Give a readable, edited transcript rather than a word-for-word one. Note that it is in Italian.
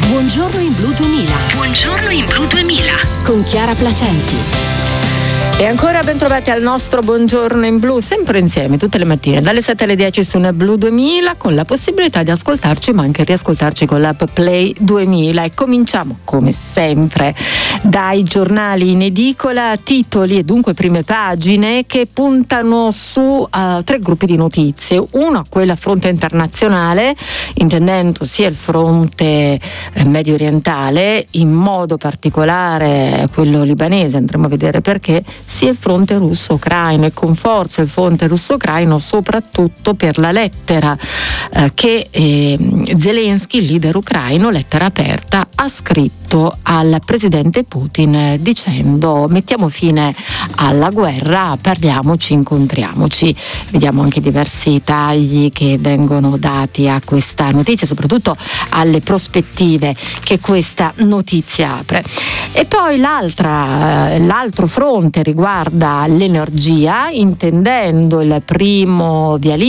Buongiorno in Blu 2000. Buongiorno in Blu 2000. Con Chiara Placenti. E ancora ben trovati al nostro Buongiorno in Blu, sempre insieme tutte le mattine dalle 7 alle 10 su Blu 2000, con la possibilità di ascoltarci ma anche riascoltarci con l'app Play 2000. E cominciamo come sempre dai giornali in edicola, titoli e dunque prime pagine che puntano su tre gruppi di notizie. Uno, quella fronte internazionale, intendendo sia il fronte medio orientale, in modo particolare quello libanese, andremo a vedere perché, sia il fronte russo-ucraino, e con forza il fronte russo-ucraino soprattutto per la lettera che Zelensky, il leader ucraino, lettera aperta, ha scritto al presidente Putin dicendo: mettiamo fine alla guerra, parliamoci, incontriamoci. Vediamo anche diversi tagli che vengono dati a questa notizia, soprattutto alle prospettive che questa notizia apre. E poi l'altro fronte riguarda l'energia, intendendo il primo via